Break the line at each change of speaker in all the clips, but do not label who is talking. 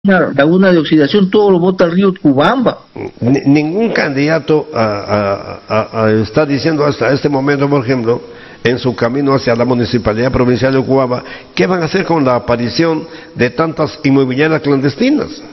una laguna de oxidación, todo lo bota al río Cubamba.
Ningún candidato está diciendo hasta este momento, por ejemplo, en su camino hacia la Municipalidad Provincial de Urubamba, ¿qué van a hacer con la aparición de tantas inmobiliarias clandestinas?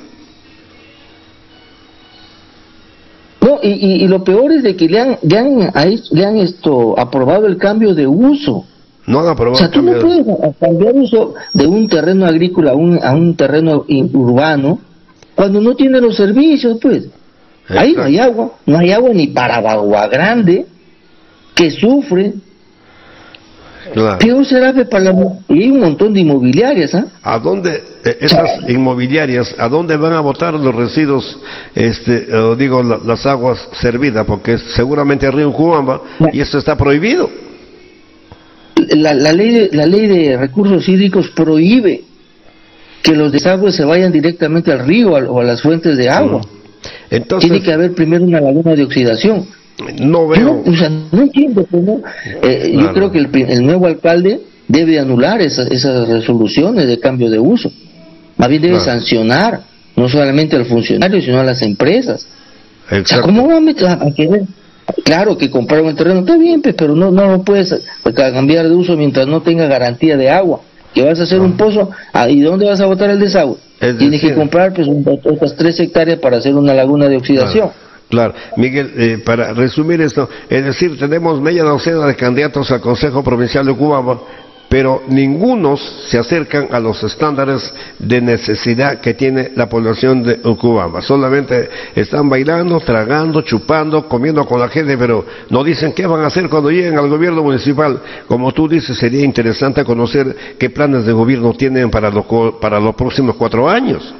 No, y lo peor es de que le han aprobado el cambio de uso.
No han aprobado.
O sea, tú no puedes cambiar uso de un terreno agrícola a un terreno urbano cuando no tiene los servicios, pues. Exacto. Ahí no hay agua ni para Bagua Grande, que sufre.
Claro.
Peor será y hay un montón de inmobiliarias, ¿ah?
¿A dónde esas inmobiliarias, a dónde van a botar los residuos, las aguas servidas? Porque seguramente el río Cubamba, y eso está prohibido.
La ley de recursos hídricos prohíbe que los desagües se vayan directamente al río o a las fuentes de agua. Entonces, tiene que haber primero una laguna de oxidación.
No veo.
No entiendo, ¿no? Yo creo que el nuevo alcalde debe anular esas resoluciones de cambio de uso. Más bien debe sancionar, no solamente al funcionario, sino a las empresas. Exacto. O sea, ¿cómo van a querer? Claro que compraron el terreno, está bien, pero no lo puedes cambiar de uso mientras no tenga garantía de agua. Que vas a hacer un pozo, ¿y dónde vas a botar el desagüe? Tienes que comprar otras 3 hectáreas para hacer una laguna de oxidación.
Claro, Miguel, para resumir esto, es decir, tenemos media docena de candidatos al Consejo Provincial de Urubamba, pero ningunos se acercan a los estándares de necesidad que tiene la población de Urubamba. Solamente están bailando, tragando, chupando, comiendo con la gente, pero no dicen qué van a hacer cuando lleguen al gobierno municipal. Como tú dices, sería interesante conocer qué planes de gobierno tienen para los próximos 4 años.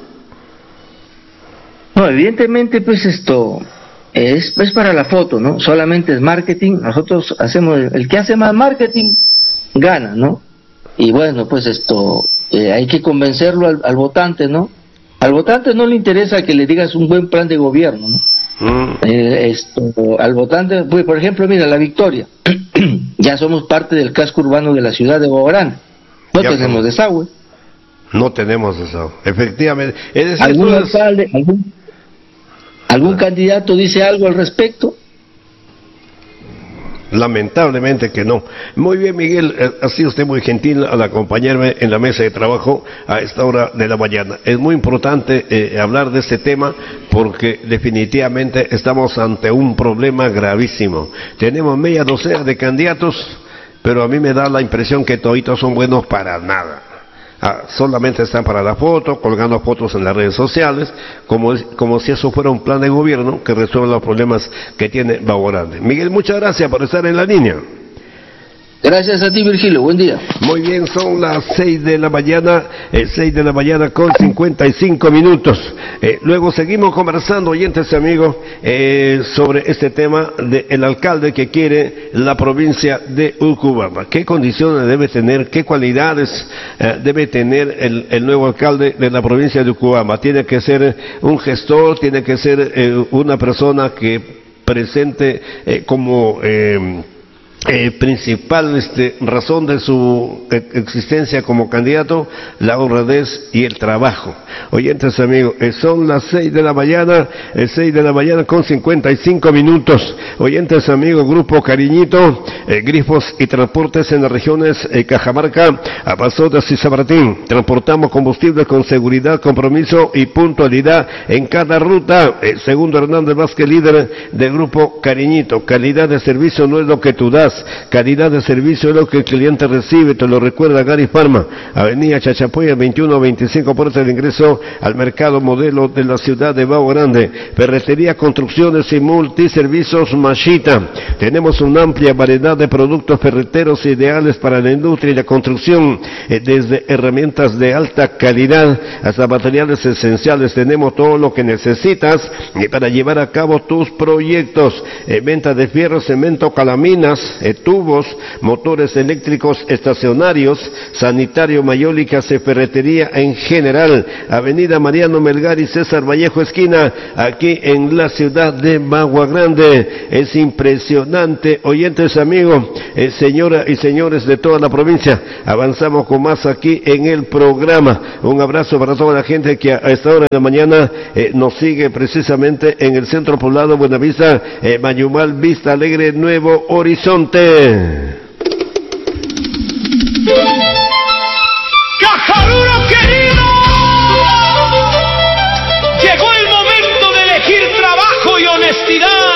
No, evidentemente, pues esto es para la foto, ¿no? Solamente es marketing. Nosotros hacemos, el que hace más marketing gana, ¿no? Y bueno, pues hay que convencerlo al votante, ¿no? Al votante no le interesa que le digas un buen plan de gobierno, ¿no? Al votante, pues, por ejemplo, mira, La Victoria, ya somos parte del casco urbano de la ciudad de Bagua Grande. No tenemos desagüe.
No tenemos desagüe, efectivamente. Es decir,
¿Algún alcalde, algún candidato dice algo al respecto?
Lamentablemente que no. Muy bien, Miguel, ha sido usted muy gentil al acompañarme en la mesa de trabajo a esta hora de la mañana. Es muy importante hablar de este tema porque definitivamente estamos ante un problema gravísimo. Tenemos media docena de candidatos, pero a mí me da la impresión que toditos son buenos para nada. Solamente están para la foto, colgando fotos en las redes sociales, como si eso fuera un plan de gobierno que resuelva los problemas que tiene Bagua Grande. Miguel, muchas gracias por estar en la línea.
Gracias a ti, Virgilio, buen día.
Muy bien, son las 6 de la mañana, 6 de la mañana con 55 minutos. Luego seguimos conversando, oyentes amigos, sobre este tema del alcalde que quiere la provincia de Urubamba. ¿Qué condiciones debe tener, qué cualidades debe tener el nuevo alcalde de la provincia de Urubamba? Tiene que ser un gestor, tiene que ser una persona que presente como principal razón de su existencia como candidato, la honradez y el trabajo. Oyentes amigos, son las 6 de la mañana, 6 de la mañana con 55 minutos. Oyentes amigos, Grupo Cariñito, grifos y transportes en las regiones Cajamarca, Apazotas y Sabratín. Transportamos combustible con seguridad, compromiso y puntualidad en cada ruta. Segundo Hernández Vázquez, líder del Grupo Cariñito. Calidad de servicio no es lo que tú das, calidad de servicio es lo que el cliente recibe. Te lo recuerda Gary Pharma, Avenida Chachapoya 2125, puerta de ingreso al mercado modelo de la ciudad de Bagua Grande. Ferretería, construcciones y multiservicios Mashita. Tenemos una amplia variedad de productos ferreteros ideales para la industria y la construcción, desde herramientas de alta calidad hasta materiales esenciales. Tenemos todo lo que necesitas para llevar a cabo tus proyectos. Venta de fierro, cemento, calaminas, tubos, motores eléctricos estacionarios, sanitario Mayólica, ferretería en general, Avenida Mariano Melgar y César Vallejo esquina, aquí en la ciudad de Magua Grande. Es impresionante, oyentes amigos, señoras y señores de toda la provincia. Avanzamos con más aquí en el programa. Un abrazo para toda la gente que a esta hora de la mañana nos sigue precisamente en el centro poblado Buenavista, Mayumal, Vista Alegre, Nuevo Horizonte.
¡Cajarulo querido! Llegó el momento de elegir trabajo y honestidad.